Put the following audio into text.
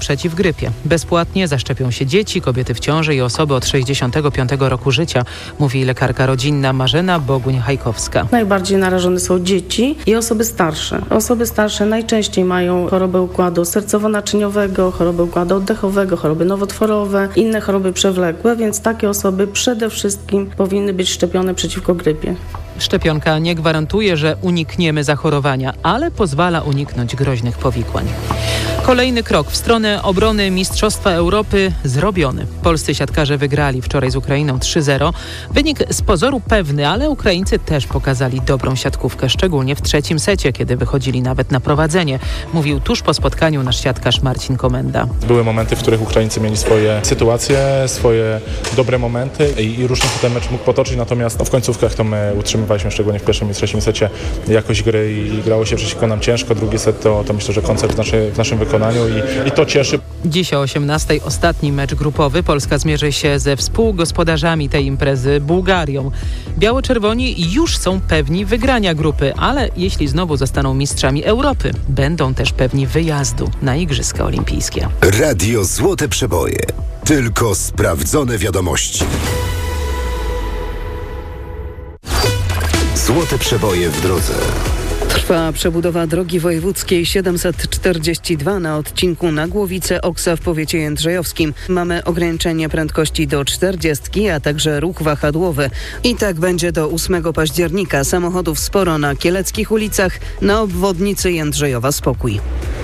przeciw grypie. Bezpłatnie zaszczepią się dzieci, kobiety w ciąży i osoby od 65 roku życia, mówi lekarka rodzinna Marzena Boguń-Hajkowska. Najbardziej narażone są dzieci i osoby starsze. Osoby starsze najczęściej mają chorobę układu sercowo-naczyniowego, chorobę układu oddechowego, choroby nowotworowe, inne choroby przewlekłe, więc takie osoby przede wszystkim powinny być szczepione przeciwko grypie. Szczepionka nie gwarantuje, że unikniemy zachorowania, ale pozwala uniknąć groźnych powikłań. Kolejny krok w stronę obrony Mistrzostwa Europy zrobiony. Polscy siatkarze wygrali wczoraj z Ukrainą 3-0. Wynik z pozoru pewny, ale Ukraińcy też pokazali dobrą siatkówkę, szczególnie w trzecim secie, kiedy wychodzili nawet na prowadzenie, mówił tuż po spotkaniu nasz siatkarz Marcin Komenda. Były momenty, w których Ukraińcy mieli swoje sytuacje, swoje dobre momenty i różnie się ten mecz mógł potoczyć, natomiast w końcówkach to my utrzymywaliśmy, szczególnie w pierwszym i trzecim secie, jakość gry i grało się przeciwko nam ciężko. Drugi set to myślę, że koncert w naszym wykonaniu i to cieszy. Dziś o 18:00 ostatni mecz grupowy. Polska zmierzy się ze współgospodarzami tej imprezy, Bułgarią. Biało-czerwoni już są pewni wygrania grupy, ale jeśli znowu zostaną mistrzami Europy, będą też pewni wyjazdu na Igrzyska Olimpijskie. Radio Złote Przeboje. Tylko sprawdzone wiadomości. Złote Przeboje w drodze. Trwa przebudowa drogi wojewódzkiej 742 na odcinku na Głowice-Oksa w powiecie jędrzejowskim. Mamy ograniczenie prędkości do 40, a także ruch wahadłowy. I tak będzie do 8 października. Samochodów sporo na kieleckich ulicach, na obwodnicy Jędrzejowa Spokój.